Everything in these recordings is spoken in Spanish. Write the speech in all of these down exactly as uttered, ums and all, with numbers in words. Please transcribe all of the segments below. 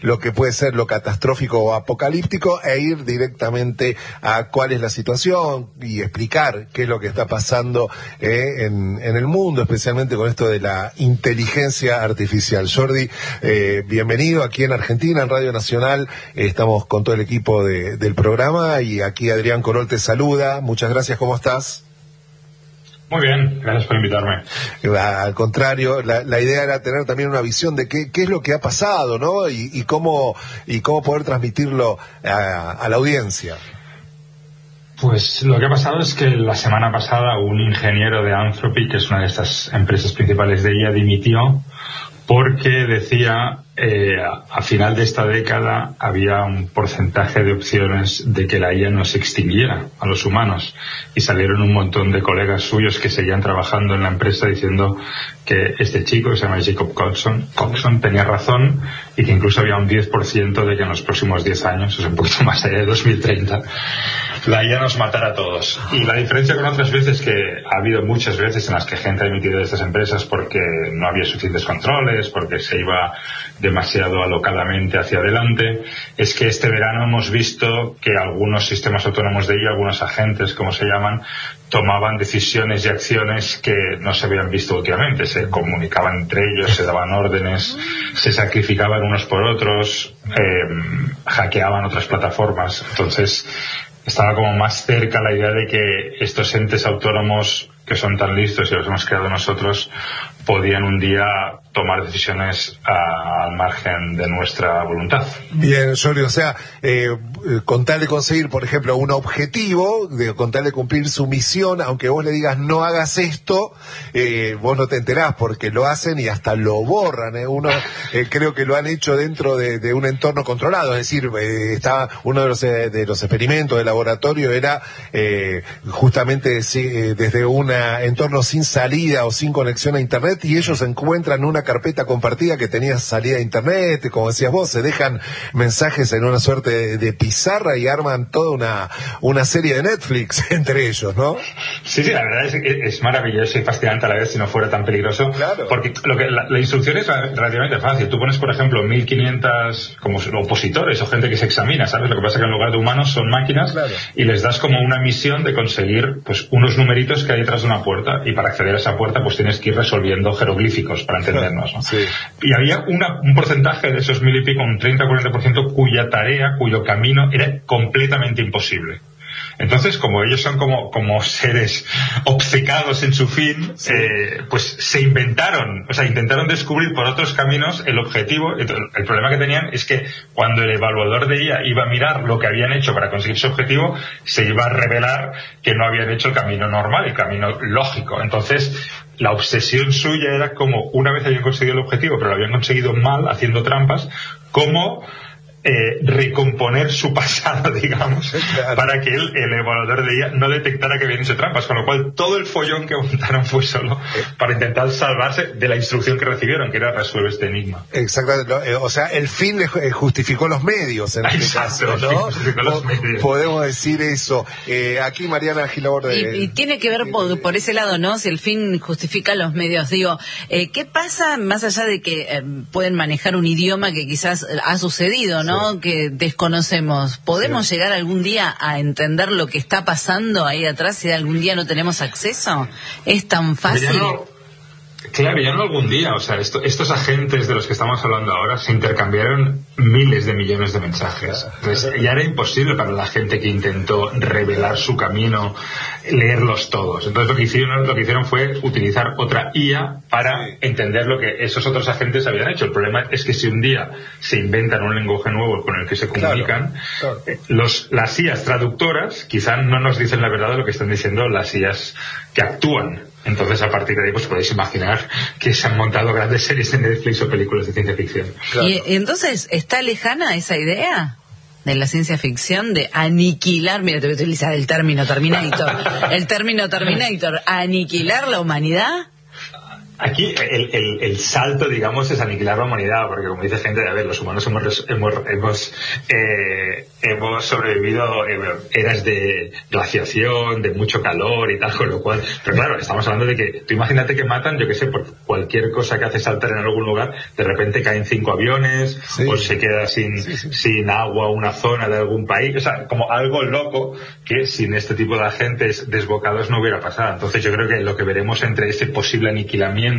lo que puede ser lo catastrófico o apocalíptico e ir directamente a cuál es la situación y explicar qué es lo que está pasando eh, en, en el mundo, especialmente con esto de la inteligencia artificial. Jordi, eh, bienvenido aquí en Argentina, en Radio Nacional. Eh, estamos con todo el equipo de, del programa y aquí Adrián Corol te saluda. Muchas gracias, ¿cómo estás? Muy bien, gracias por invitarme. Al contrario, la, la idea era tener también una visión de qué, qué es lo que ha pasado, ¿no? Y, y cómo y cómo poder transmitirlo a, a la audiencia. Pues lo que ha pasado es que la semana pasada un ingeniero de Anthropic, que es una de estas empresas principales de I A, dimitió porque decía eh, a final de esta década había un porcentaje de opciones de que la I A no se extinguiera a los humanos, y salieron un montón de colegas suyos que seguían trabajando en la empresa diciendo que este chico, que se llama Jacob Coxon, Coxon tenía razón, y que incluso había un diez por ciento de que en los próximos diez años, o sea, un poquito más allá de dos mil treinta, la I A nos matará a todos. Y la diferencia con otras veces, que ha habido muchas veces en las que gente ha dimitido de estas empresas porque no había suficientes controles, porque se iba demasiado alocadamente hacia adelante, es que este verano hemos visto que algunos sistemas autónomos de I A, algunos agentes, como se llaman, tomaban decisiones y acciones que no se habían visto últimamente. Se comunicaban entre ellos, se daban órdenes, se sacrificaban unos por otros, eh, hackeaban otras plataformas. Entonces estaba como más cerca la idea de que estos entes autónomos, que son tan listos y los hemos creado nosotros, podían un día tomar decisiones a, al margen de nuestra voluntad. Bien, Jordi, o sea, eh, con tal de conseguir, por ejemplo, un objetivo, de, con tal de cumplir su misión, aunque vos le digas no hagas esto, eh, vos no te enterás porque lo hacen y hasta lo borran. ¿eh? Uno eh, creo que lo han hecho dentro de, de un entorno controlado, es decir, eh, estaba uno de los, eh, de los experimentos de laboratorio era eh, justamente sí, eh, desde un entorno sin salida o sin conexión a internet, y ellos encuentran una carpeta compartida que tenía salida a internet, como decías vos, se dejan mensajes en una suerte de, de pizarra y arman toda una una serie de Netflix entre ellos, ¿no? Sí, sí, la verdad es que es maravilloso y fascinante a la vez, si no fuera tan peligroso. Claro. Porque lo que la, la instrucción es relativamente fácil. Tú pones, por ejemplo, mil quinientos como opositores o gente que se examina, ¿sabes? Lo que pasa es que en lugar de humanos son máquinas, claro, y les das como una misión de conseguir pues unos numeritos que hay detrás de una puerta, y para acceder a esa puerta pues tienes que ir resolviendo jeroglíficos para entendernos, ¿no? Sí. Y había una, un porcentaje de esos mil y pico, un treinta o cuarenta por ciento, cuya tarea, cuyo camino era completamente imposible. Entonces, como ellos son como, como seres obcecados en su fin, sí, eh, pues se inventaron, o sea, intentaron descubrir por otros caminos el objetivo. El problema que tenían es que cuando el evaluador de I A iba a mirar lo que habían hecho para conseguir su objetivo, se iba a revelar que no habían hecho el camino normal, el camino lógico. Entonces, la obsesión suya era como, una vez habían conseguido el objetivo, pero lo habían conseguido mal, haciendo trampas, como Eh, recomponer su pasado, digamos, claro, para que el, el evaluador de I A no detectara que habían hecho trampas, con lo cual todo el follón que montaron fue solo para intentar salvarse de la instrucción que recibieron, que era resolver este enigma. Exactamente, o sea, el fin le justificó los medios en este Exacto, caso, ¿no? Justificó los medios. Podemos decir eso. Eh, aquí Mariana Gilaborde. Y, y tiene que ver por, por ese lado, ¿no? Si el fin justifica los medios. Digo, eh, ¿qué pasa más allá de que eh, pueden manejar un idioma que quizás ha sucedido, ¿no? Sí. Que desconocemos. ¿Podemos sí. llegar algún día a entender lo que está pasando ahí atrás si algún día no tenemos acceso? ¿Es tan fácil? Claro, ya no algún día. O sea, esto, estos agentes de los que estamos hablando ahora se intercambiaron miles de millones de mensajes. Entonces, ya era imposible para la gente que intentó revelar su camino leerlos todos. Entonces, lo que hicieron, lo que hicieron fue utilizar otra I A para entender lo que esos otros agentes habían hecho. El problema es que si un día se inventan un lenguaje nuevo con el que se comunican, claro, claro. Los, las I As traductoras quizá no nos dicen la verdad de lo que están diciendo las I As que actúan. Entonces, a partir de ahí, pues podéis imaginar que se han montado grandes series de Netflix o películas de ciencia ficción. Claro. ¿Y entonces está lejana esa idea de la ciencia ficción de aniquilar, mira, te voy a utilizar el término Terminator, el término Terminator, aniquilar la humanidad? Aquí el, el, el salto, digamos, es aniquilar la humanidad, porque como dice gente, a ver, los humanos hemos hemos hemos, eh, hemos sobrevivido eras de glaciación, de mucho calor y tal, con lo cual, pero claro, estamos hablando de que, tú imagínate que matan, yo que sé, por cualquier cosa que hace saltar en algún lugar, de repente caen cinco aviones, sí. o se queda sin, sí, sí. sin agua una zona de algún país, o sea, como algo loco que sin este tipo de agentes desbocados no hubiera pasado. Entonces yo creo que lo que veremos entre ese posible aniquilamiento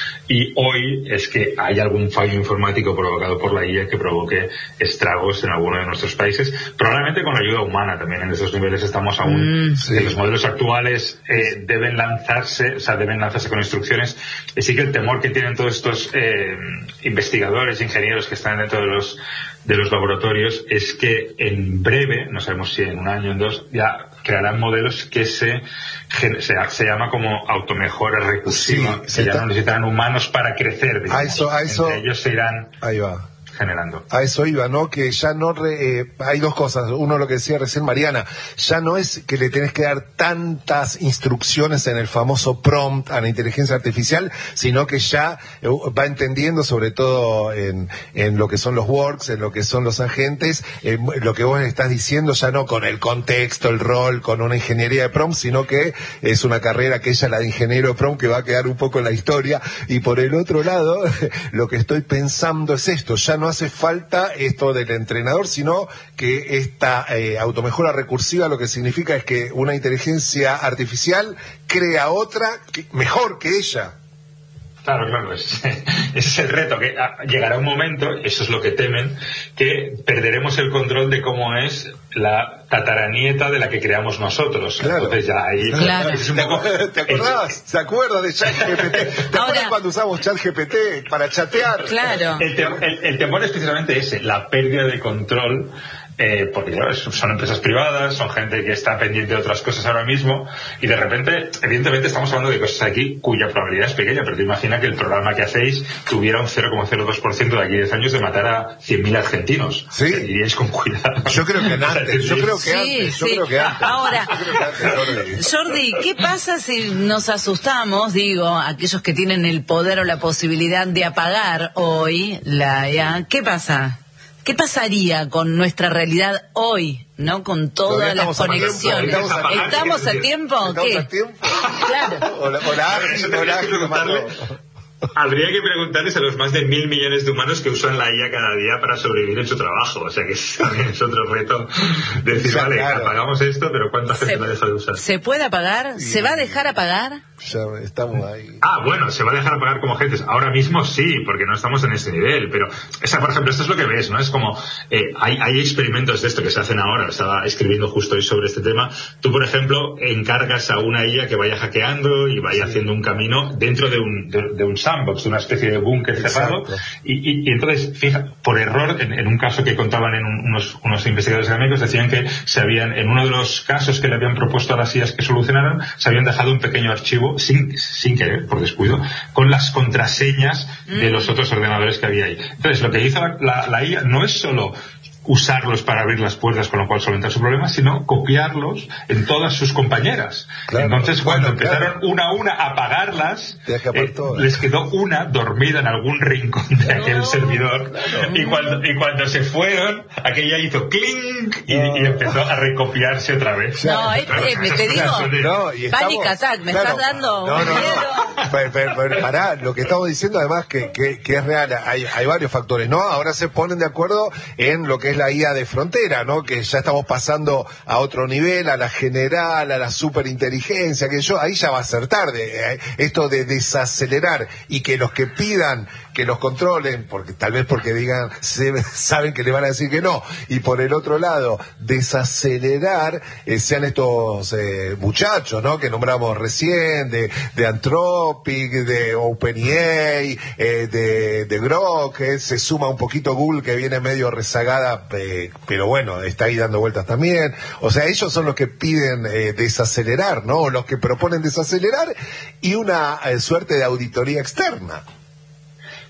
y hoy es que hay algún fallo informático provocado por la I A que provoque estragos en alguno de nuestros países, probablemente con la ayuda humana también. En estos niveles estamos aún, mm, sí. que los modelos actuales eh, deben lanzarse, o sea, deben lanzarse con instrucciones, y sí que el temor que tienen todos estos eh, investigadores, ingenieros que están dentro de los de los laboratorios es que en breve, no sabemos si en un año o en dos, ya crearán modelos que se se, se llama como automejora recursiva, sí, que ya no necesitarán humanos para crecer, digamos. A eso, a eso, entre ellos se irán ahí va. generando. A eso iba, ¿no? Que ya no... Re, eh, hay dos cosas. Uno, lo que decía recién Mariana, ya no es que le tenés que dar tantas instrucciones en el famoso prompt a la inteligencia artificial, sino que ya eh, va entendiendo, sobre todo en, en lo que son los works, en lo que son los agentes, eh, lo que vos estás diciendo ya no con el contexto, el rol, con una ingeniería de prompt, sino que es una carrera que ella, la de ingeniero de prompt, que va a quedar un poco en la historia. Y por el otro lado, lo que estoy pensando es esto, ya no No hace falta esto del entrenador, sino que esta eh, automejora recursiva lo que significa es que una inteligencia artificial crea otra que, mejor que ella. Claro, claro, es, ese es el reto, que llegará un momento, eso es lo que temen, que perderemos el control de cómo es la tataranieta de la que creamos nosotros. Claro. Entonces ya ahí... Claro. Es un poco, ¿Te acordás? ¿Se acuerda de ChatGPT? ¿Te acuerdas cuando usamos ChatGPT para chatear? Claro. El, te, el, el temor es precisamente ese, la pérdida de control. Eh, porque claro, son empresas privadas, son gente que está pendiente de otras cosas ahora mismo, y de repente, evidentemente estamos hablando de cosas aquí cuya probabilidad es pequeña, pero te imaginas que el programa que hacéis tuviera un cero coma cero dos por ciento de aquí a diez años de matar a cien mil argentinos. Sí. Que diríais con cuidado. Yo creo que antes, yo creo que sí, antes, yo sí. creo que antes. Ahora, que antes, Jordi, ¿qué pasa si nos asustamos, digo, aquellos que tienen el poder o la posibilidad de apagar hoy la I A? ¿Qué pasa? ¿Qué pasaría con nuestra realidad hoy, no? Con todas las conexiones. Estamos a tiempo. ¿Estamos a tiempo? ¿Estamos ¿Qué? a tiempo? Claro. O la, o la ágil, o la ágil lo mató. Habría que preguntarles a los más de mil millones de humanos que usan la I A cada día para sobrevivir en su trabajo. O sea que también es otro reto de decir, ya, vale, claro, apagamos esto, pero ¿cuánta gente la deja de usar? ¿Se puede apagar? ¿Se va a dejar apagar? Ya estamos ahí. Ah, bueno, se va a dejar apagar como agentes. Ahora mismo sí, porque no estamos en ese nivel. Pero, o sea, por ejemplo, esto es lo que ves, ¿no? Es como, eh, hay, hay experimentos de esto que se hacen ahora. Estaba escribiendo justo hoy sobre este tema. Tú, por ejemplo, encargas a una I A que vaya hackeando y vaya sí. haciendo un camino dentro de un, de, de un sandbox, de una especie de búnker cerrado. Y, y, y entonces, fija, por error, en, en un caso que contaban en un, unos, unos investigadores académicos, decían que se habían, en uno de los casos que le habían propuesto a las I As que solucionaran, se habían dejado un pequeño archivo sin, sin querer, por descuido, con las contraseñas mm. de los otros ordenadores que había ahí. Entonces, lo que hizo la, la, la I A no es solo usarlos para abrir las puertas, con lo cual solventar su problema, sino copiarlos en todas sus compañeras. Claro. Entonces, cuando bueno, empezaron claro. una a una a apagarlas, eh, les quedó una dormida en algún rincón de no, aquel servidor, claro. y, cuando, y cuando se fueron, aquella hizo clink y, no. y empezó a recopiarse otra vez. No, es, eh, te digo, no, panic attack, me claro. estás dando no, no, no. Pero, pero, pero pará, lo que estamos diciendo además que, que, que es real, hay, hay varios factores, ¿no? Ahora se ponen de acuerdo en lo que es la I A de frontera, ¿no? Que ya estamos pasando a otro nivel, a la general, a la superinteligencia, que yo, ahí ya va a ser tarde. ¿eh? Esto de desacelerar y que los que pidan que los controlen, porque tal vez porque digan, se, saben que le van a decir que no, y por el otro lado, desacelerar, eh, sean estos eh, muchachos, ¿no? Que nombramos recién, de, de Anthropic, de OpenAI, eh, de, de Grok, eh, se suma un poquito Google, que viene medio rezagada, eh, pero bueno, está ahí dando vueltas también. O sea, ellos son los que piden eh, desacelerar, ¿no? Los que proponen desacelerar y una eh, suerte de auditoría externa.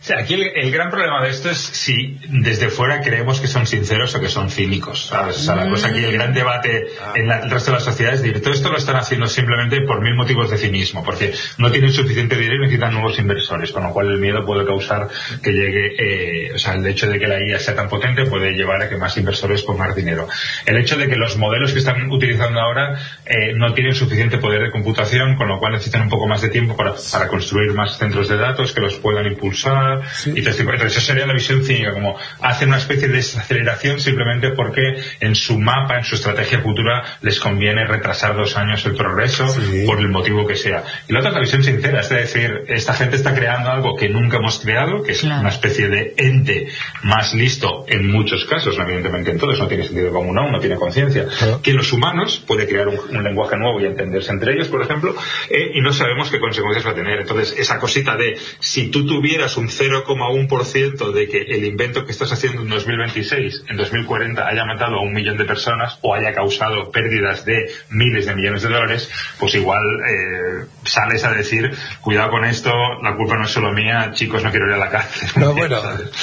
O sea, aquí el, el gran problema de esto es si desde fuera creemos que son sinceros o que son cínicos, ¿sabes? O sea, la cosa aquí, el gran debate en la, el resto de las sociedades es decir, todo esto lo están haciendo simplemente por mil motivos de cinismo, porque no tienen suficiente dinero y necesitan nuevos inversores, con lo cual el miedo puede causar que llegue, eh, o sea, el hecho de que la I A sea tan potente puede llevar a que más inversores pongan dinero. El hecho de que los modelos que están utilizando ahora eh, no tienen suficiente poder de computación, con lo cual necesitan un poco más de tiempo para, para construir más centros de datos que los puedan impulsar. Sí. Y entonces, entonces eso sería la visión cínica, como hacen una especie de desaceleración simplemente porque en su mapa, en su estrategia futura les conviene retrasar dos años el progreso, sí, por el motivo que sea. Y la otra es la visión sincera, es decir, esta gente está creando algo que nunca hemos creado, que es claro, una especie de ente más listo en muchos casos, no evidentemente en todos, no tiene sentido común aún, no tiene conciencia, claro, que los humanos puede crear un, un lenguaje nuevo y entenderse entre ellos, por ejemplo, eh, y no sabemos qué consecuencias va a tener. Entonces, esa cosita de si tú tuvieras un cero coma uno por ciento de que el invento que estás haciendo en dos mil veintiséis, en dos mil cuarenta haya matado a un millón de personas o haya causado pérdidas de miles de millones de dólares, pues igual eh, sales a decir, cuidado con esto, la culpa no es solo mía, chicos, no quiero ir a la cárcel. No, bueno,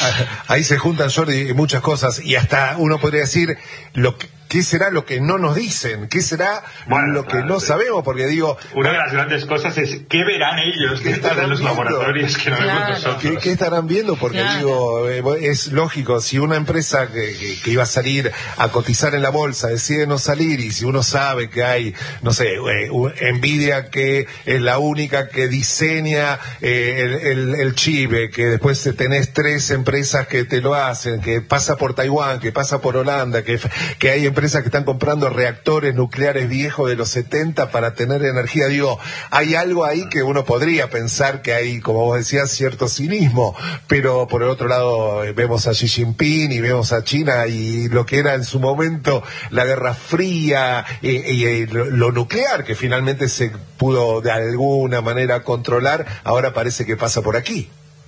ahí se juntan, Jordi, muchas cosas, y hasta uno podría decir, lo que ¿qué será lo que no nos dicen? ¿Qué será bueno, lo que claro, no sí. sabemos? Porque digo... Una de las grandes cosas es, ¿qué verán ellos que están en los viendo? laboratorios que no claro. vemos nosotros? ¿Qué, ¿Qué estarán viendo? Porque claro. digo, eh, es lógico, si una empresa que, que, que iba a salir a cotizar en la bolsa decide no salir, y si uno sabe que hay, no sé, eh, Nvidia que es la única que diseña eh, el, el, el chip, eh, que después tenés tres empresas que te lo hacen, que pasa por Taiwán, que pasa por Holanda, que, que hay empresas empresas que están comprando reactores nucleares viejos de los setenta para tener energía. Digo, hay algo ahí que uno podría pensar que hay, como vos decías, cierto cinismo, pero por el otro lado vemos a Xi Jinping y vemos a China y lo que era en su momento la Guerra Fría y, y, y lo nuclear, que finalmente se pudo de alguna manera controlar, ahora parece que pasa por aquí.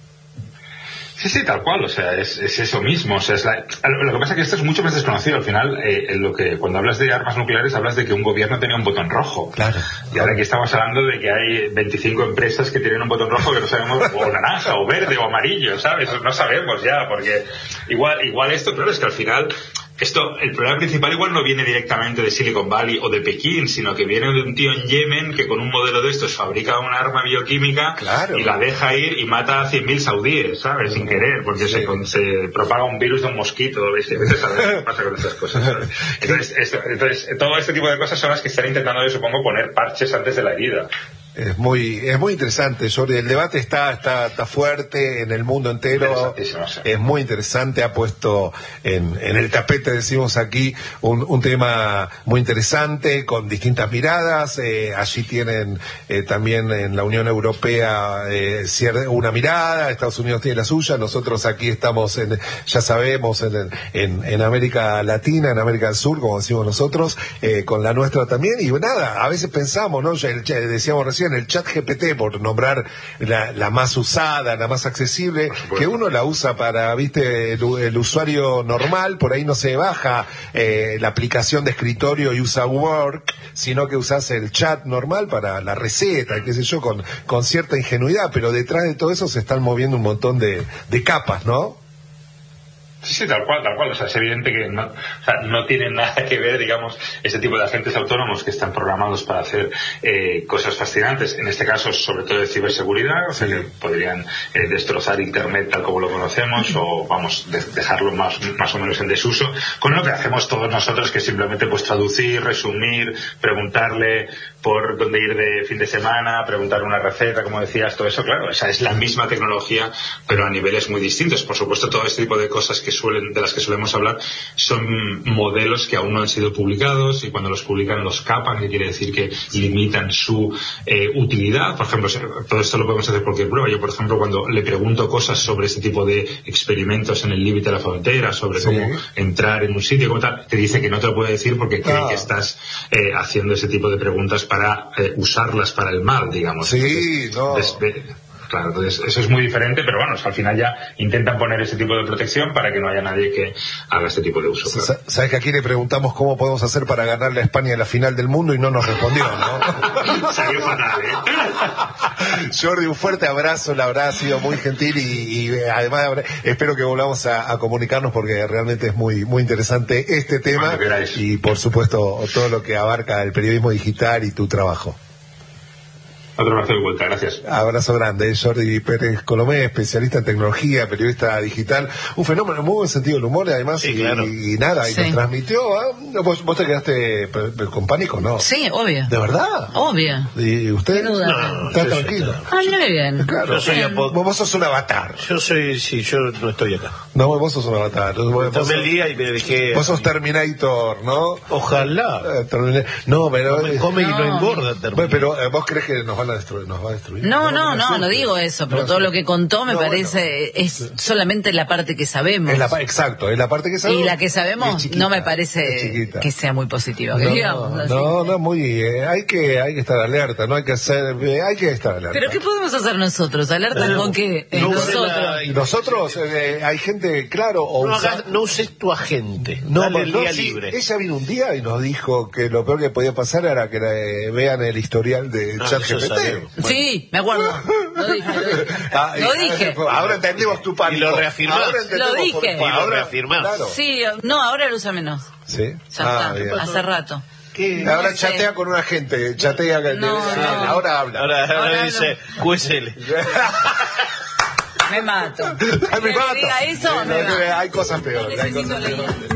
Sí, sí, tal cual, o sea, es, es eso mismo, o sea, es la, lo que pasa es que esto es mucho más desconocido, al final, eh, lo que, cuando hablas de armas nucleares, hablas de que un gobierno tenía un botón rojo, claro, y ahora aquí estamos hablando de que hay veinticinco empresas que tienen un botón rojo que no sabemos, o naranja, o verde, o amarillo, ¿sabes? No sabemos ya, porque igual, igual esto, claro, es que al final, esto, el problema principal igual no viene directamente de Silicon Valley o de Pekín, sino que viene de un tío en Yemen que con un modelo de estos fabrica una arma bioquímica, claro, y la deja ir y mata a cien mil saudíes, ¿sabes? Sin querer, porque sí. se, se propaga un virus de un mosquito, ¿ves? Y a veces sabes qué pasa con esas cosas, ¿sabes? Entonces, esto, entonces, todo este tipo de cosas son las que están intentando, yo supongo, poner parches antes de la herida. Es muy, es muy interesante, Jordi. El debate está, está, está fuerte en el mundo entero. Sí. Es muy interesante. Ha puesto en, en el tapete, decimos aquí, un, un tema muy interesante con distintas miradas. Eh, allí tienen eh, también en la Unión Europea eh, una mirada. Estados Unidos tiene la suya. Nosotros aquí estamos, en, ya sabemos, en, en, en América Latina, en América del Sur, como decimos nosotros, eh, con la nuestra también. Y nada, a veces pensamos, ¿no? Ya, ya decíamos recién, en el chat G P T, por nombrar la, la más usada, la más accesible, que uno la usa para, viste, el, el usuario normal, por ahí no se baja eh, la aplicación de escritorio y usa Word, sino que usas el chat normal para la receta, qué sé yo, con, con cierta ingenuidad, pero detrás de todo eso se están moviendo un montón de, de capas, ¿no? Sí, sí, tal cual, tal cual. O sea, es evidente que no, o sea, no tiene nada que ver, digamos, este tipo de agentes autónomos que están programados para hacer eh, cosas fascinantes. En este caso, sobre todo de ciberseguridad, o sea, que podrían eh, destrozar Internet tal como lo conocemos o, vamos, de, dejarlo más, más o menos en desuso, con lo que hacemos todos nosotros, que es simplemente pues traducir, resumir, preguntarle por dónde ir de fin de semana, preguntar una receta, como decías, todo eso, claro, o sea, es la misma tecnología, pero a niveles muy distintos. Por supuesto, todo este tipo de cosas que suelen, de las que solemos hablar, son modelos que aún no han sido publicados, y cuando los publican los capan, que quiere decir que limitan su eh, utilidad. Por ejemplo, todo esto lo podemos hacer por cualquier prueba. Yo, por ejemplo, cuando le pregunto cosas sobre este tipo de experimentos en el límite de la frontera, sobre sí. cómo entrar en un sitio, como tal, te dice que no te lo puede decir porque cree ah. que estás eh, haciendo ese tipo de preguntas para eh, usarlas para el mal, digamos. Sí, Entonces, no. des- claro. Entonces, eso es muy diferente, pero bueno, al final ya intentan poner ese tipo de protección para que no haya nadie que haga este tipo de uso. Claro. ¿Sabes que aquí le preguntamos cómo podemos hacer para ganarle a España en la final del mundo y no nos respondió, ¿no? Salió fatal, ¿eh? Jordi, un fuerte abrazo, la verdad ha sido muy gentil y, y además espero que volvamos a, a comunicarnos porque realmente es muy, muy interesante este tema y por supuesto todo lo que abarca el periodismo digital y tu trabajo. Otro abrazo de vuelta, gracias. Abrazo grande, Jordi Pérez Colomé, especialista en tecnología, periodista digital, un fenómeno muy buen sentido del humor, además, sí, y, claro. y, y nada, Sí. y nos transmitió, ¿eh? vos, vos te quedaste con pánico, ¿no? Sí, obvio. ¿De verdad? Obvio. ¿Y usted? Qué duda. No, Está sí, tranquilo. sí, Ah, mira qué bien. Claro, Yo soy bien. apo- vos sos un avatar. Yo soy, sí, yo no estoy acá. No, vos sos un avatar. Vos, vos Tomé sos, el día y me dejé. vos sos Terminator, ¿no? Ojalá. Eh, Terminator. No, pero... Come, come y no No. engorda. Bueno, Termina. pero eh, vos crees que nos van a destruir, nos va a destruir. No, no, no, no digo eso, pero No, todo sí. lo que contó me No, parece es solamente la parte que sabemos. Es la, pa- exacto, es la parte que sabemos. Y la que y es sabemos chiquita, no me es parece chiquita. que sea muy positiva, que No, digamos. así. no, no, muy, eh, hay que, hay que estar alerta, no hay que hacer, eh, hay que estar alerta. Pero ¿qué podemos hacer nosotros? ¿Alerta con qué? Eh, no nosotros. uses la- Y nosotros, eh, hay gente, claro, o No, usa- hagas- no uses tu agente. No, Dale el no, día sí, libre. ella vino un día y nos dijo que lo peor que podía pasar era que eh, vean el historial de Ah, ChatGPT. eso sabemos. Sí, me acuerdo. Lo dije. Lo dije. Ah, y- Lo dije. Ahora entendimos tu pánico. Y lo reafirmás. Ahora entendemos Lo dije. por- Y lo ahora- reafirmás. Claro. Sí, no, ahora lo usa menos. Sí. Ya Ah, está, bien. hace rato. ¿Qué? Ahora No sé. chatea con un agente, chatea. No, sí, no. Ahora habla. Ahora, ahora Ahora dice Q S L. Me mato. Ay, me Que mato. diga eso, Sí, me no, mato. hay cosas peores. hay Necesito cosas leer. peores.